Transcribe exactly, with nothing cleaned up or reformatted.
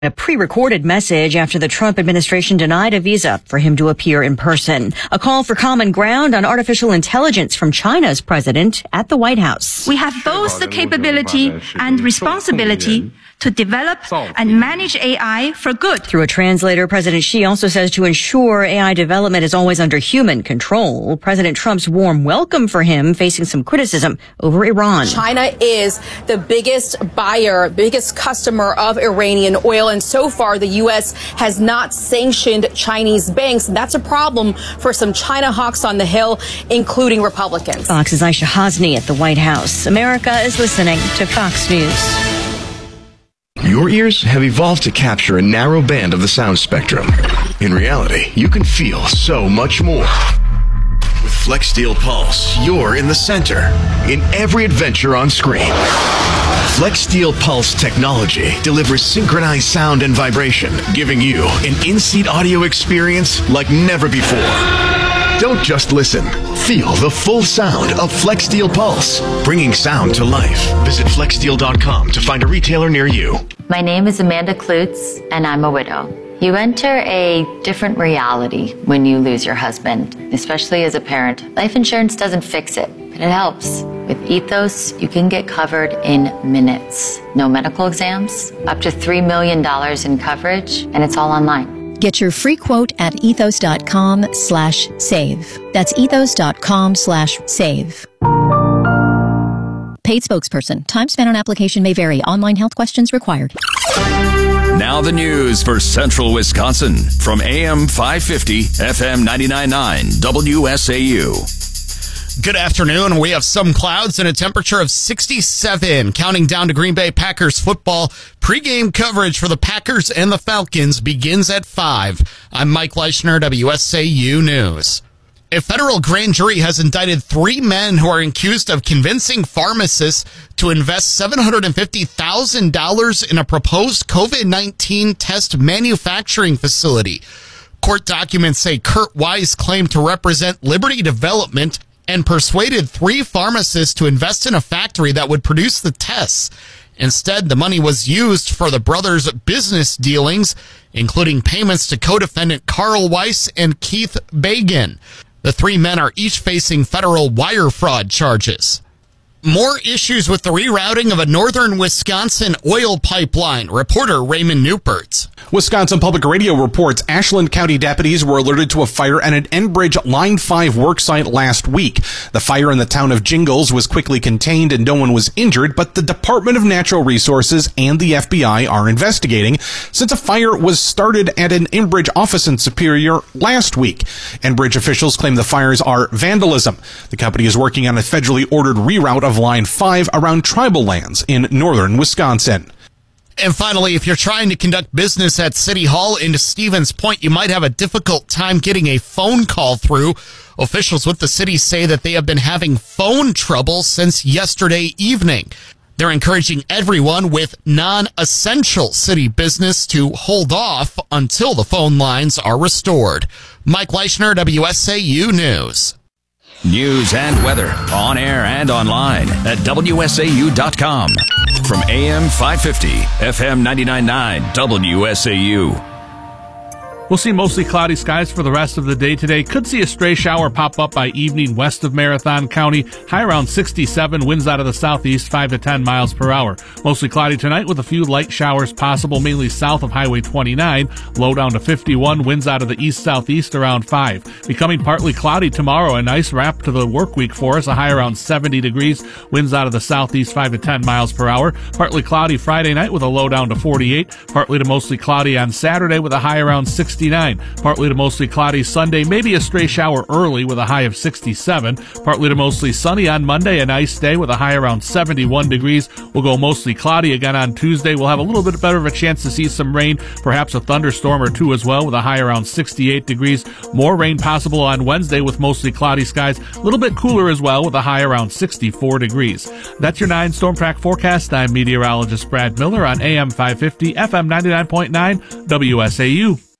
A pre-recorded message after the Trump administration denied a visa for him to appear in person. A call for common ground on artificial intelligence from China's president at the White House. We have both the capability and responsibility to develop and manage A I for good. Through a translator, President Xi also says to ensure A I development is always under human control. President Trump's warm welcome for him facing some criticism over Iran. China is the biggest buyer, biggest customer of Iranian oil, and so far the U S has not sanctioned Chinese banks. That's a problem for some China hawks on the Hill, including Republicans. Fox's Aisha Hasni at the White House. America is listening to Fox News. Your ears have evolved to capture a narrow band of the sound spectrum. In reality, you can feel so much more. With FlexSteel Pulse, you're in the center, in every adventure on screen. FlexSteel Pulse technology delivers synchronized sound and vibration, giving you an in-seat audio experience like never before. Don't just listen. Feel the full sound of FlexSteel Pulse, bringing sound to life. Visit flex steel dot com to find a retailer near you. My name is Amanda Klutz, and I'm a widow. You enter a different reality when you lose your husband, especially as a parent. Life insurance doesn't fix it, but it helps. With Ethos, you can get covered in minutes. No medical exams, up to three million dollars in coverage, and it's all online. Get your free quote at ethos.com slash save. That's ethos.com slash save. Paid spokesperson. Time spent on application may vary. Online health questions required. Now the news for Central Wisconsin from A M five fifty, F M ninety-nine point nine, W S A U. Good afternoon. We have some clouds and a temperature of sixty-seven. Counting down to Green Bay Packers football. Pre-game coverage for the Packers and the Falcons begins at five. I'm Mike Leischner, W S A U News. A federal grand jury has indicted three men who are accused of convincing pharmacists to invest seven hundred fifty thousand dollars in a proposed COVID nineteen test manufacturing facility. Court documents say Kurt Wise claimed to represent Liberty Development and persuaded three pharmacists to invest in a factory that would produce the tests. Instead, the money was used for the brothers' business dealings, including payments to co-defendant Carl Weiss and Keith Bagan. The three men are each facing federal wire fraud charges. More issues with the rerouting of a northern Wisconsin oil pipeline. Reporter Raymond Newpert. Wisconsin Public Radio reports Ashland County deputies were alerted to a fire at an Enbridge Line five worksite last week. The fire in the town of Jingles was quickly contained and no one was injured, but the Department of Natural Resources and the F B I are investigating since a fire was started at an Enbridge office in Superior last week. Enbridge officials claim the fires are vandalism. The company is working on a federally ordered reroute of Line five around tribal lands in northern Wisconsin. And finally, if you're trying to conduct business at City Hall in Stevens Point, you might have a difficult time getting a phone call through. Officials with the city say that they have been having phone trouble since yesterday evening. They're encouraging everyone with non-essential city business to hold off until the phone lines are restored. Mike Leischner, W S A U News. News and weather on air and online at W S A U dot com. From A M five fifty, F M ninety-nine point nine, W S A U. We'll see mostly cloudy skies for the rest of the day today. Could see a stray shower pop up by evening west of Marathon County. High around sixty-seven, winds out of the southeast, five to ten miles per hour. Mostly cloudy tonight with a few light showers possible, mainly south of Highway twenty-nine. Low down to fifty-one, winds out of the east-southeast around five. Becoming partly cloudy tomorrow. A nice wrap to the work week for us. A high around seventy degrees, winds out of the southeast, five to ten miles per hour. Partly cloudy Friday night with a low down to forty-eight. Partly to mostly cloudy on Saturday with a high around sixty-nine. Partly to mostly cloudy Sunday, maybe a stray shower early with a high of sixty-seven. Partly to mostly sunny on Monday, a nice day with a high around seventy-one degrees. We'll go mostly cloudy again on Tuesday. We'll have a little bit better of a chance to see some rain, perhaps a thunderstorm or two as well with a high around sixty-eight degrees. More rain possible on Wednesday with mostly cloudy skies. A little bit cooler as well with a high around sixty-four degrees. That's your nine Storm Track forecast. I'm meteorologist Brad Miller on A M five fifty, F M ninety-nine point nine, W S A U.